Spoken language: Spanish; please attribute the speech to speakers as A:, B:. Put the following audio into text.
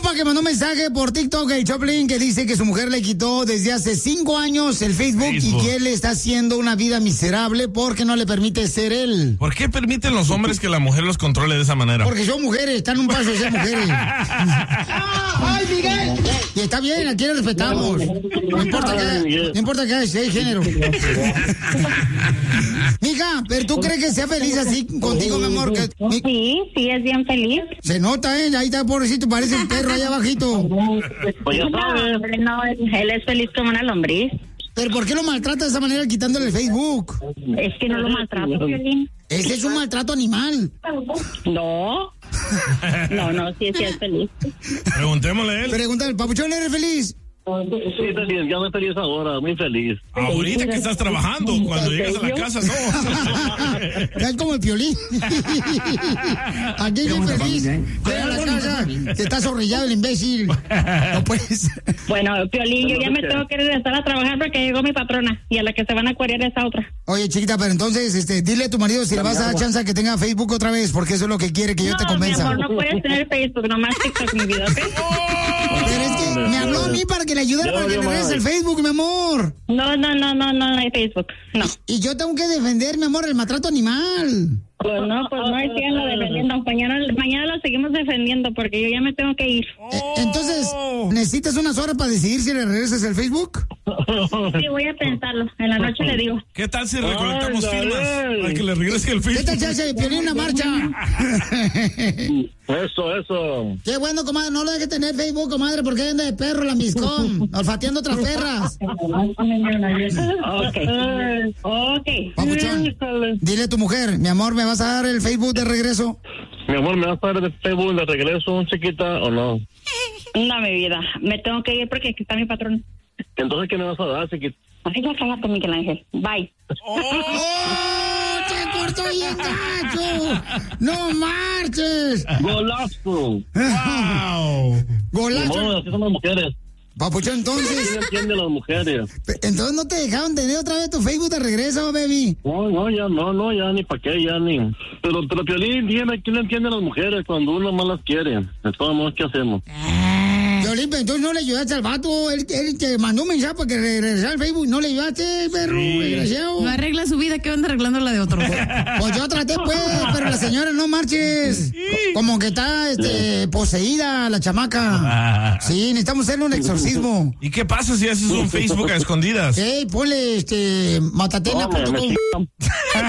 A: compa que mandó un mensaje por TikTok, el Choplin, que dice que su mujer le quitó desde hace 5 años el Facebook y que él está haciendo una vida miserable porque no le permite ser él.
B: ¿Por qué permiten los hombres que la mujer los controle de esa manera?
A: Porque son mujeres, están un paso de ser mujeres. ¡Ay, Miguel! Y está bien, aquí le respetamos. No importa que sea de género. Mija, pero ¿tú crees que sea feliz así contigo, mi amor?
C: Sí, es bien feliz.
A: Se nota, ahí está, pobrecito, parece un perro allá abajito.
C: Pues ya sabes. No, él es feliz como una lombriz.
A: ¿Pero por qué lo maltrata de esa manera quitándole el Facebook?
C: Es que no lo maltrato, Piolín.
A: Ese es un maltrato animal.
C: No, sí es feliz.
B: Preguntémosle a él.
A: Pregúntale, ¿Papuchón, eres feliz?
D: Sí, feliz, ya no feliz ahora, muy feliz.
B: Ahorita que estás trabajando, cuando llegas a la casa, no.
A: Es como el Piolín. Aquí es feliz. Llega a la casa, que está zorrillado el imbécil. No puedes.
C: Bueno, Piolín, yo ya me tengo que regresar a trabajar porque llegó mi patrona y a la que se van a acuariar es a otra.
A: Oye, chiquita, pero entonces, dile a tu marido si le vas a dar chance a que tenga Facebook otra vez, porque eso es lo que quiere que yo te convenza.
C: No, mi amor, no puedes tener Facebook, nomás TikTok, mi vida, ¿ok?
A: Pero es que me habló a mí para que le ayudara para que le regrese el Facebook, mi amor.
C: No hay Facebook, no.
A: Y yo tengo que defender, mi amor, el maltrato animal.
C: Pues no, síganlo defendiendo. Mañana lo seguimos defendiendo porque yo ya me tengo que ir.
A: Entonces, ¿necesitas unas horas para decidir si le regresas el Facebook?
C: Sí, voy a pensarlo. En la noche le digo.
B: ¿Qué tal si recolectamos firmas para que le regrese el Facebook?
A: ¿Qué tal si hace Piolín una marcha?
D: Eso.
A: Qué bueno, comadre. No lo dejes tener Facebook, comadre, porque anda de perro lambiscón, olfateando otras perras.
C: Ok.
A: Papuchón, dile a tu mujer, mi amor, ¿me vas a dar el Facebook de regreso?
D: Mi amor, ¿me vas a dar el Facebook de regreso, chiquita, o no?
C: No, mi vida. Me tengo que ir porque aquí está mi patrón.
D: Entonces, ¿qué me vas a dar, chiquita?
C: Ay, ya cállate, Miguel Ángel. Bye.
A: ¡Oh! ¡Te cortó bien gacho! ¡No marches!
D: ¡Golazo!
B: ¡Wow!
A: ¡Golazo!
D: No, así son las mujeres.
A: Papuchón, entonces...
D: ¿Quién entiende a las mujeres?
A: Entonces no te dejaron tener otra vez tu Facebook de regreso, baby.
D: No, ya ni para qué, ya ni. Pero Piolín, dime, ¿quién entiende a las mujeres cuando uno más las quiere? De todos modos, ¿qué hacemos?
A: Piolín, entonces no le ayudaste al vato, él te mandó un mensaje para que regresara al Facebook, no le ayudaste, perro, desgraciado.
E: No arregla su vida, que anda arreglando la de otro.
A: Pues yo traté, pues, pero la señora no marches. Como que está, poseída la chamaca. Sí, necesitamos hacerle un exorcismo.
B: ¿Y qué pasa si haces un Facebook a escondidas?
A: Ponle, matatena.com.